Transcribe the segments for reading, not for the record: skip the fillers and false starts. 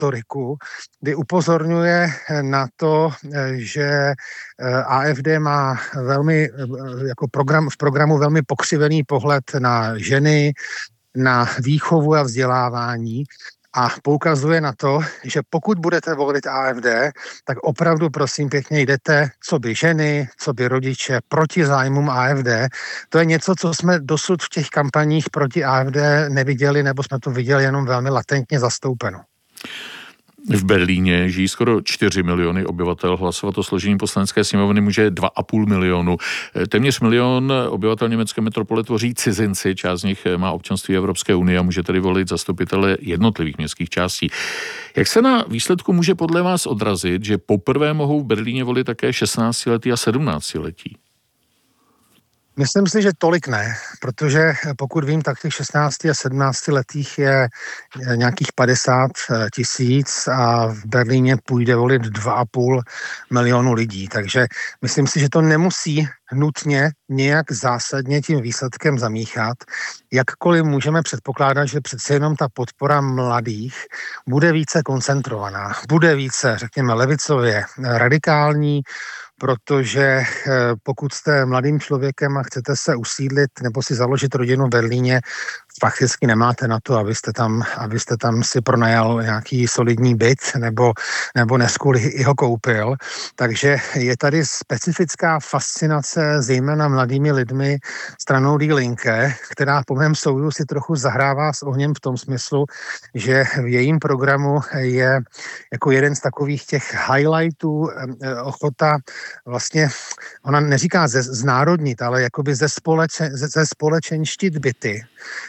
retoriku, kdy upozorňuje na to, že AfD má velmi jako v programu velmi pokřivený pohled na ženy, na výchovu a vzdělávání a poukazuje na to, že pokud budete volit AfD, tak opravdu prosím pěkně jdete coby ženy, coby rodiče proti zájmům AfD. To je něco, co jsme dosud v těch kampaních proti AfD neviděli, nebo jsme to viděli jenom velmi latentně zastoupeno. V Berlíně žijí skoro 4 miliony obyvatel. Hlasovat o složení poslanecké sněmovny může 2,5 milionu. Téměř milion obyvatel německé metropole tvoří cizinci. Část z nich má občanství Evropské unie a může tedy volit zastupitele jednotlivých městských částí. Jak se na výsledku může podle vás odrazit, že poprvé mohou v Berlíně volit také 16letí a 17letí? Myslím si, že tolik ne, protože pokud vím, tak těch 16 a 17 letých je nějakých 50 000 a v Berlíně půjde volit 2,5 milionu lidí. Takže myslím si, že to nemusí nutně nějak zásadně tím výsledkem zamíchat. Jakkoliv můžeme předpokládat, že přece jenom ta podpora mladých bude více koncentrovaná, bude více, řekněme, levicově radikální, protože pokud jste mladým člověkem a chcete se usídlit nebo si založit rodinu v Berlíně, fakticky nemáte na to, abyste tam si pronajal nějaký solidní byt nebo dnesku i ho koupil. Takže je tady specifická fascinace zejména mladými lidmi stranou Die Linke, která po mém soudu si trochu zahrává s ohněm v tom smyslu, že v jejím programu je jako jeden z takových těch highlightů ochota vlastně, ona neříká znárodnit, ale jakoby ze společenštit byty.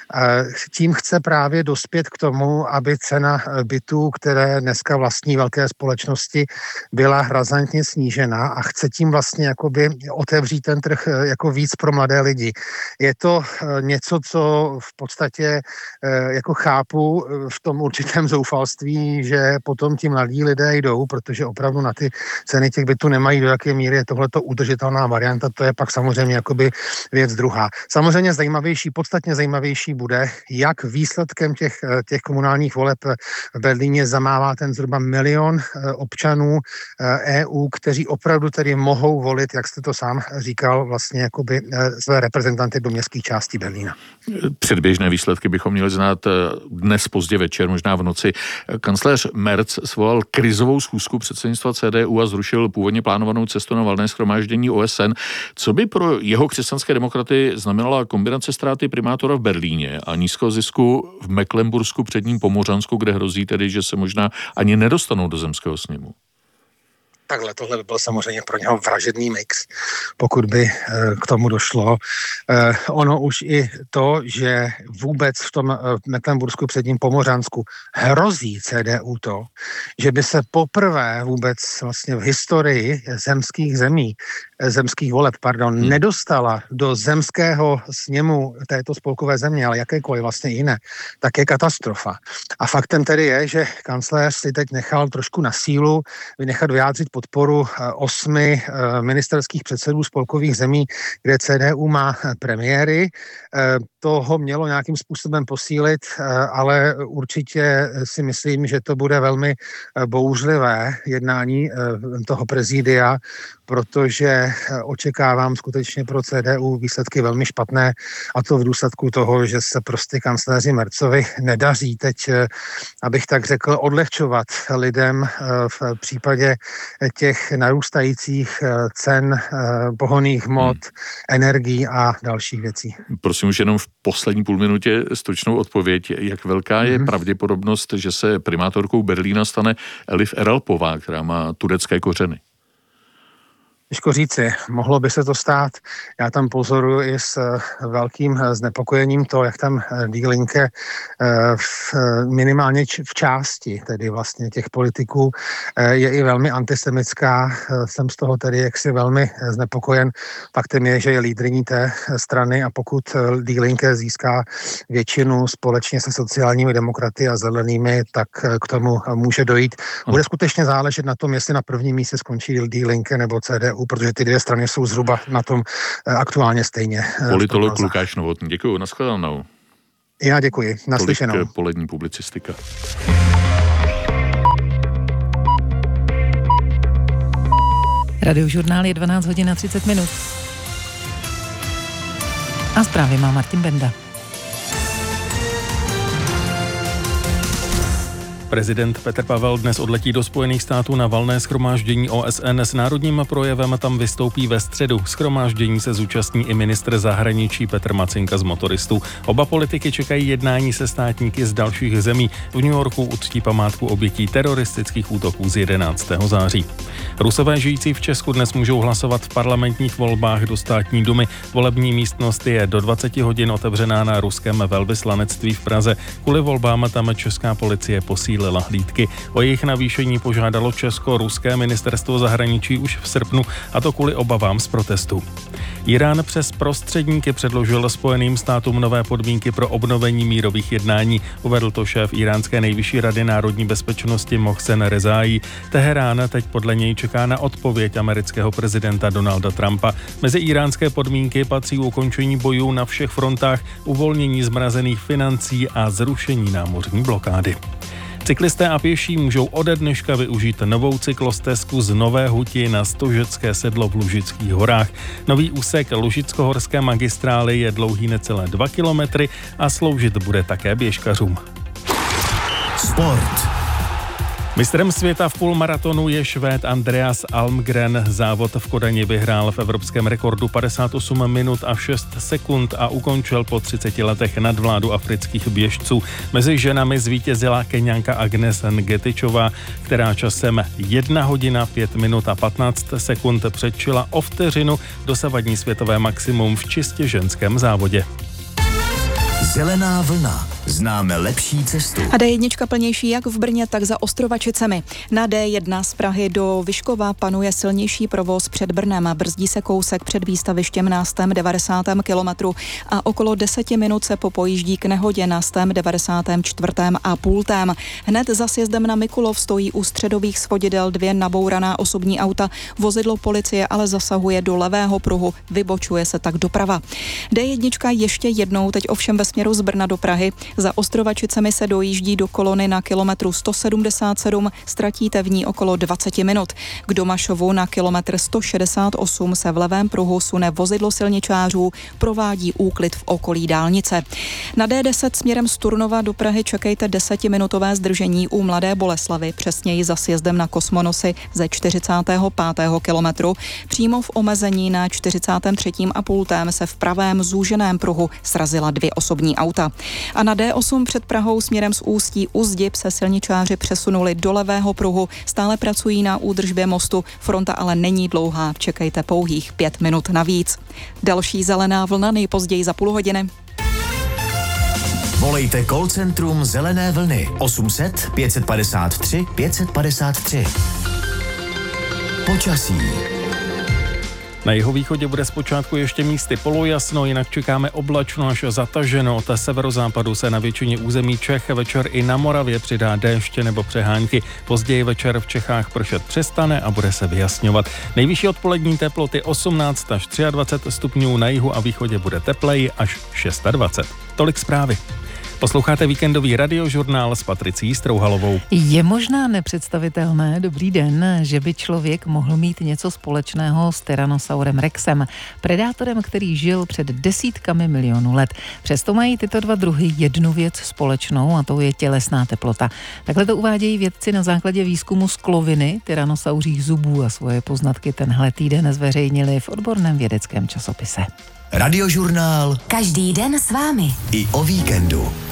Tím chce právě dospět k tomu, aby cena bytů, které dneska vlastní velké společnosti, byla razantně snížena a chce tím vlastně jakoby otevřít ten trh jako víc pro mladé lidi. Je to něco, co v podstatě jako chápu v tom určitém zoufalství, že potom ti mladí lidé jdou, protože opravdu na ty ceny těch bytů nemají, do jaké míry je tohleto udržitelná varianta, to je pak samozřejmě jakoby věc druhá. Samozřejmě podstatně zajímavější bude, jak výsledkem těch komunálních voleb v Berlíně zamává ten zhruba 1 milion občanů EU, kteří opravdu tedy mohou volit, jak jste to sám říkal, vlastně jakoby své reprezentanty do městských částí Berlína. Předběžné výsledky bychom měli znát dnes pozdě večer, možná v noci. Kancléř Merz svolal krizovou schůzku předsednictva CDU a zrušil původně plánovanou cestu na valné shromáždění OSN. Co by pro jeho křesťanské demokraty znamenala kombinace ztráty primátora v Berlíně a nízkého zisku v Mecklenbursku, předním Pomořansku, kde hrozí tedy, že se možná ani nedostanou do zemského sněmu? Takhle, tohle by byl samozřejmě pro něho vražedný mix, pokud by k tomu došlo. Ono už i to, že vůbec v tom Mecklenbursku předním Pomořansku hrozí CDU to, že by se poprvé vůbec vlastně v historii zemských voleb, nedostala do zemského sněmu této spolkové země, ale jakékoliv vlastně jiné, tak je katastrofa. A faktem tedy je, že kancléř si teď nechal trošku na sílu vynechat vyjádřit podporu 8 ministerských předsedů spolkových zemí, kde CDU má premiéry. To ho mělo nějakým způsobem posílit, ale určitě si myslím, že to bude velmi bouřlivé jednání toho prezidia, protože očekávám skutečně pro CDU výsledky velmi špatné, a to v důsledku toho, že se prostě kancléři Merzovi nedaří teď, abych tak řekl, odlehčovat lidem v případě těch narůstajících cen pohonných hmot, energií a dalších věcí. Prosím už jenom v poslední půlminutě stručnou odpověď. Jak velká je pravděpodobnost, že se primátorkou Berlína stane Elif Eralpová, která má turecké kořeny? Těžko říci, mohlo by se to stát. Já tam pozoruji i s velkým znepokojením to, jak tam Die Linke minimálně v části tedy vlastně těch politiků je i velmi antisemitská. Jsem z toho tedy jaksi velmi znepokojen. Faktem je, že je lídryní té strany a pokud Die Linke získá většinu společně se sociálními demokraty a zelenými, tak k tomu může dojít. Bude skutečně záležet na tom, jestli na prvním místě skončí Die Linke nebo CDU, protože ty dvě strany jsou zhruba na tom aktuálně stejně. Politolog Lukáš Novotný. Děkuji, nashledanou. Já děkuji, naslyšenou. Tolik polední publicistika. Radiožurnál je 12 hodin a 30 minut. A zprávy má Martin Benda. Prezident Petr Pavel dnes odletí do Spojených států na valné shromáždění OSN. S národním projevem tam vystoupí ve středu. Shromáždění se zúčastní i ministr zahraničí Petr Macinka z Motoristů. Oba politiky čekají jednání se státníky z dalších zemí. V New Yorku uctí památku obětí teroristických útoků z 11. září. Rusové žijící v Česku dnes můžou hlasovat v parlamentních volbách do státní dumy. Volební místnost je do 20 hodin otevřená na ruském velvyslanectví v Praze. Kvůli volbám tam česká policie posílila hlídky. O jejich navýšení požádalo česko-ruské ministerstvo zahraničí už v srpnu, a to kvůli obavám z protestů. Irán přes prostředníky předložil Spojeným státům nové podmínky pro obnovení mírových jednání. Uvedl to šéf Iránské nejvyšší rady národní bezpečnosti Mohsen Rezaí. Teherán teď podle něj čeká na odpověď amerického prezidenta Donalda Trumpa. Mezi iránské podmínky patří ukončení bojů na všech frontách, uvolnění zmrazených financí a zrušení námořní blokády. Cyklisté a pěší můžou ode dneška využít novou cyklostezku z Nové Huti na Stožecké sedlo v Lužických horách. Nový úsek Lužicko-horské magistrály je dlouhý necelé 2 kilometry a sloužit bude také běžkařům. Sport. Mistrem světa v půlmaratonu je Švéd Andreas Almgren. Závod v Kodani vyhrál v evropském rekordu 58 minut a 6 sekund a ukončil po 30 letech nadvládu afrických běžců. Mezi ženami zvítězila Keňanka Agnes Ngetičová, která časem 1 hodina 5 minut a 15 sekund předčila o vteřinu dosavadní světové maximum v čistě ženském závodě. Zelená vlna. Známe lepší cestu. A D1 plnější jak v Brně, tak za Ostrovačicemi. Na D1 z Prahy do Vyškova panuje silnější provoz před Brnem. Brzdí se kousek před výstavištěm na 190. kilometru a okolo 10 minut se popojíždí k nehodě na 194. a půltém. Hned za sjezdem na Mikulov stojí u středových svodidel 2 nabouraná osobní auta. Vozidlo policie ale zasahuje do levého pruhu, vybočuje se tak doprava. D1 ještě jednou, teď ovšem ve směru z Brna do Prahy. Za Ostrovačicemi se dojíždí do kolony na kilometru 177, ztratíte v ní okolo 20 minut. K Domašovu na kilometr 168 se v levém pruhu sune vozidlo silničářů, provádí úklid v okolí dálnice. Na D10 směrem z Turnova do Prahy čekejte 10minutové zdržení u Mladé Boleslavi, přesněji za sjezdem na Kosmonosy ze 45. kilometru. Přímo v omezení na 43. a půltém se v pravém zúženém pruhu srazila 2 osobní auta. A na D8 před Prahou směrem z Ústí u Zdib se silničáři přesunuli do levého pruhu. Stále pracují na údržbě mostu, fronta ale není dlouhá, čekejte pouhých 5 minut navíc. Další zelená vlna nejpozději za půl hodiny. Volejte call centrum Zelené vlny 800 553 553. Počasí. Na jihovýchodě bude zpočátku ještě místy polojasno, jinak čekáme oblačno až zataženo. Od severozápadu se na většině území Čech večer i na Moravě přidá déšť nebo přehánky. Později večer v Čechách pršet přestane a bude se vyjasňovat. Nejvyšší odpolední teploty 18 až 23 stupňů, na jihu a východě bude tepleji až 26. Tolik zprávy. Posloucháte víkendový radiožurnál s Patricí Strouhalovou. Je možná nepředstavitelné, dobrý den, že by člověk mohl mít něco společného s Tyrannosaurem Rexem, predátorem, který žil před desítkami milionů let. Přesto mají tyto dva druhy jednu věc společnou a to je tělesná teplota. Takhle to uvádějí vědci na základě výzkumu skloviny tyrannosauřích zubů a svoje poznatky tenhle týden zveřejnili v odborném vědeckém časopise. Radiožurnál každý den s vámi. i o víkendu.